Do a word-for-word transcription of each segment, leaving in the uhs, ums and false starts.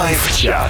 Лайв-чат.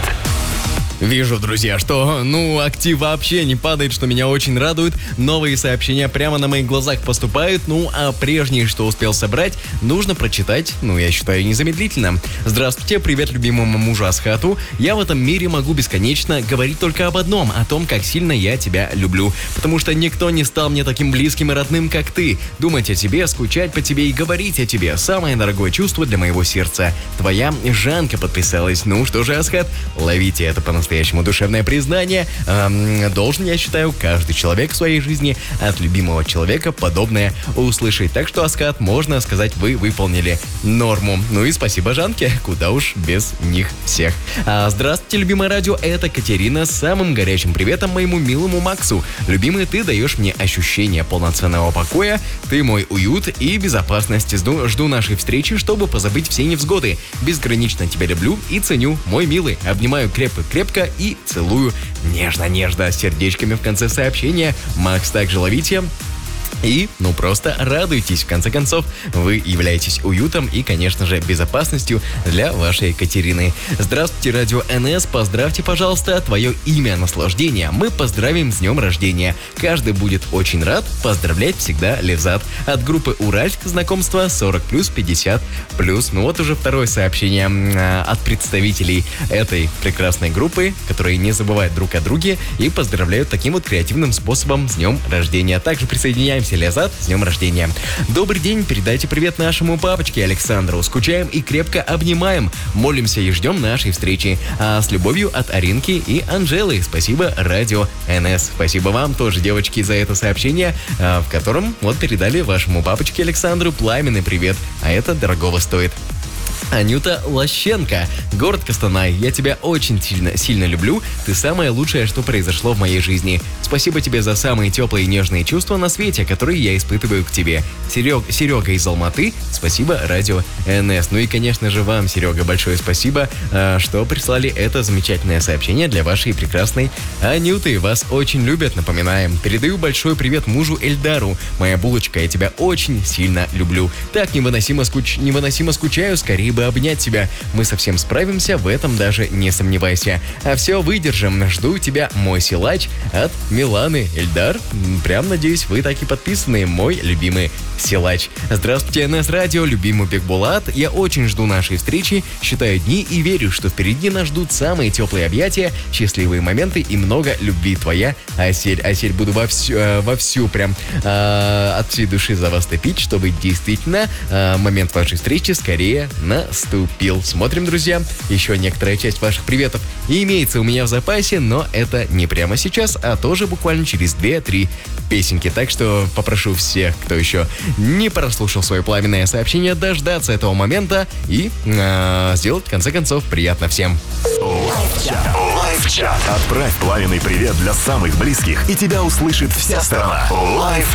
Вижу, друзья, что, ну, актив вообще не падает, что меня очень радует. Новые сообщения прямо на моих глазах поступают, ну, а прежние, что успел собрать, нужно прочитать, ну, я считаю, незамедлительно. Здравствуйте, привет любимому мужу Асхату. Я в этом мире могу бесконечно говорить только об одном, о том, как сильно я тебя люблю. Потому что никто не стал мне таким близким и родным, как ты. Думать о тебе, скучать по тебе и говорить о тебе — самое дорогое чувство для моего сердца. Твоя Жанка подписалась. Ну что же, Асхат, ловите это по-настоящему. Настоящему душевное признание. Эм, должен, я считаю, каждый человек в своей жизни от любимого человека подобное услышать. Так что, Асхат, можно сказать, вы выполнили норму. Ну и спасибо Жанке, куда уж без них всех. А, здравствуйте, любимое радио, это Катерина с самым горячим приветом моему милому Максу. Любимый, ты даешь мне ощущение полноценного покоя, ты мой уют и безопасность. Жду, жду нашей встречи, чтобы позабыть все невзгоды. Безгранично тебя люблю и ценю, мой милый. Обнимаю крепко-крепко и целую нежно-нежно, с сердечками в конце сообщения. Макс, также ловите. И, ну, просто радуйтесь. В конце концов, вы являетесь уютом и, конечно же, безопасностью для вашей Катерины. Здравствуйте, радио эн эс. Поздравьте, пожалуйста, твое имя наслаждения. Мы поздравим с днем рождения. Каждый будет очень рад. Поздравлять всегда Левзат. От группы Уральск, знакомство сорок плюс, пятьдесят плюс. Ну вот уже второе сообщение а, от представителей этой прекрасной группы, которые не забывают друг о друге и поздравляют таким вот креативным способом с днем рождения. Также присоединяемся, Лязат, с днем рождения. Добрый день, передайте привет нашему папочке Александру. Скучаем и крепко обнимаем. Молимся и ждем нашей встречи. А с любовью от Аринки и Анжелы. Спасибо, радио эн эс. Спасибо вам тоже, девочки, за это сообщение, в котором вот передали вашему папочке Александру пламенный привет. А это дорогого стоит. Анюта Лощенко, город Костанай. Я тебя очень сильно, сильно люблю. Ты самое лучшее, что произошло в моей жизни. Спасибо тебе за самые теплые и нежные чувства на свете, которые я испытываю к тебе. Серег, Серега из Алматы. Спасибо, радио эн эс. Ну и, конечно же, вам, Серега, большое спасибо, что прислали это замечательное сообщение для вашей прекрасной Анюты. Вас очень любят, напоминаем. Передаю большой привет мужу Эльдару. Моя булочка, я тебя очень сильно люблю. Так невыносимо, скуч... невыносимо скучаю, скорее бы обнять тебя. Мы совсем справимся, в этом даже не сомневайся. А все выдержим. Жду тебя, мой силач, от Миланы. Эльдар, прям надеюсь, вы так и подписаны, мой любимый силач. Здравствуйте, эн эс Радио, любимый Бекбулат. Я очень жду нашей встречи, считаю дни и верю, что впереди нас ждут самые теплые объятия, счастливые моменты и много любви. Твоя Асель. Асель, буду вовсю, э, вовсю прям э, от всей души за вас топить, чтобы действительно э, момент вашей встречи скорее наступил. Смотрим, друзья. Еще некоторая часть ваших приветов и имеется у меня в запасе, но это не прямо сейчас, а тоже буквально через две-три песенки. Так что попрошу всех, кто еще не прослушал свое пламенное сообщение, дождаться этого момента и э, сделать, в конце концов, приятно всем. Лайв-чат. Лайв-чат. Отправь пламенный привет для самых близких, и тебя услышит вся страна. Лайв-чат.